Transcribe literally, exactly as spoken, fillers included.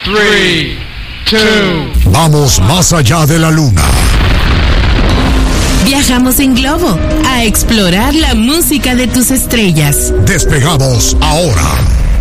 three, two. Vamos más allá de la luna. Viajamos en globo a explorar la música de tus estrellas. Despegamos ahora.